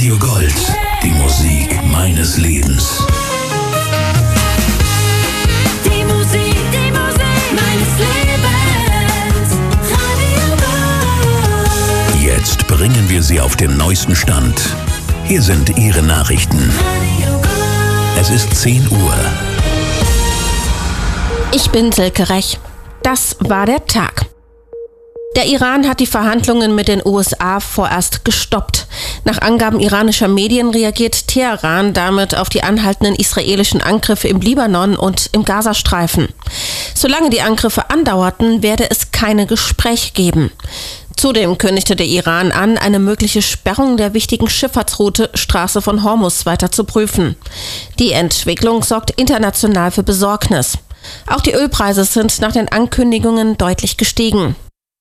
Radio Gold, die Musik meines Lebens. Die Musik meines Lebens. Radio Gold. Jetzt bringen wir Sie auf den neuesten Stand. Hier sind Ihre Nachrichten. Radio Gold. Es ist 10 Uhr. Ich bin Silke Rech. Das war der Tag. Der Iran hat die Verhandlungen mit den USA vorerst gestoppt. Nach Angaben iranischer Medien reagiert Teheran damit auf die anhaltenden israelischen Angriffe im Libanon und im Gazastreifen. Solange die Angriffe andauerten, werde es keine Gespräche geben. Zudem kündigte der Iran an, eine mögliche Sperrung der wichtigen Schifffahrtsroute Straße von Hormuz weiter zu prüfen. Die Entwicklung sorgt international für Besorgnis. Auch die Ölpreise sind nach den Ankündigungen deutlich gestiegen.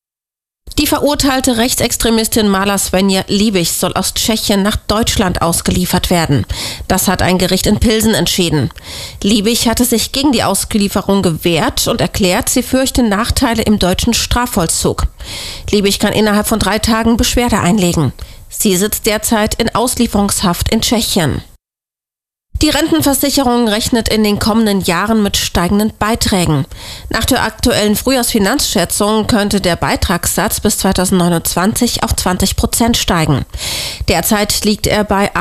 Die verurteilte Rechtsextremistin Mala Svenja Liebig soll aus Tschechien nach Deutschland ausgeliefert werden. Das hat ein Gericht in Pilsen entschieden. Liebig hatte sich gegen die Auslieferung gewehrt und erklärt, sie fürchte Nachteile im deutschen Strafvollzug. Liebig kann innerhalb von 3 Tagen Beschwerde einlegen. Sie sitzt derzeit in Auslieferungshaft in Tschechien. Die Rentenversicherung rechnet in den kommenden Jahren mit steigenden Beiträgen. Nach der aktuellen Frühjahrsfinanzschätzung könnte der Beitragssatz bis 2029 auf 20% steigen. Derzeit liegt er bei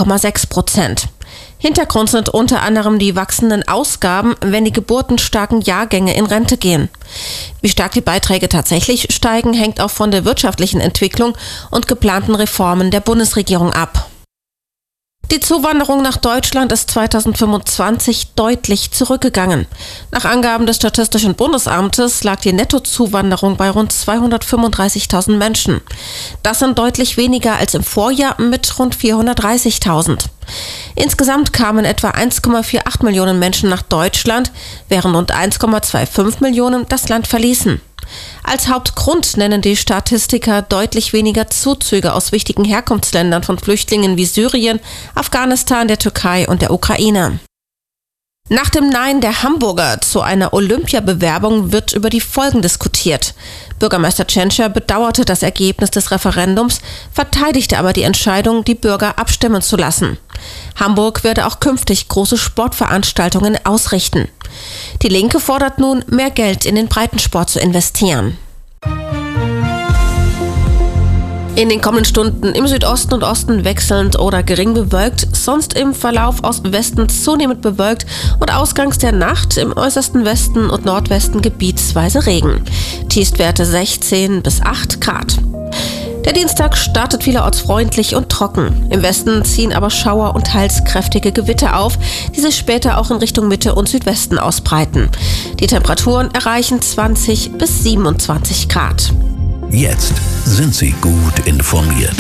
18,6%. Hintergrund sind unter anderem die wachsenden Ausgaben, wenn die geburtenstarken Jahrgänge in Rente gehen. Wie stark die Beiträge tatsächlich steigen, hängt auch von der wirtschaftlichen Entwicklung und geplanten Reformen der Bundesregierung ab. Die Zuwanderung nach Deutschland ist 2025 deutlich zurückgegangen. Nach Angaben des Statistischen Bundesamtes lag die Nettozuwanderung bei rund 235.000 Menschen. Das sind deutlich weniger als im Vorjahr mit rund 430.000. Insgesamt kamen etwa 1,48 Millionen Menschen nach Deutschland, während rund 1,25 Millionen das Land verließen. Als Hauptgrund nennen die Statistiker deutlich weniger Zuzüge aus wichtigen Herkunftsländern von Flüchtlingen wie Syrien, Afghanistan, der Türkei und der Ukraine. Nach dem Nein der Hamburger zu einer Olympiabewerbung wird über die Folgen diskutiert. Bürgermeister Tschentscher bedauerte das Ergebnis des Referendums, verteidigte aber die Entscheidung, die Bürger abstimmen zu lassen. Hamburg werde auch künftig große Sportveranstaltungen ausrichten. Die Linke fordert nun, mehr Geld in den Breitensport zu investieren. In den kommenden Stunden im Südosten und Osten wechselnd oder gering bewölkt, sonst im Verlauf Ost-Westen zunehmend bewölkt und ausgangs der Nacht im äußersten Westen und Nordwesten gebietsweise Regen. Tiefstwerte 16 bis 8 Grad. Der Dienstag startet vielerorts freundlich und trocken. Im Westen ziehen aber Schauer und teils kräftige Gewitter auf, die sich später auch in Richtung Mitte und Südwesten ausbreiten. Die Temperaturen erreichen 20 bis 27 Grad. Jetzt sind Sie gut informiert.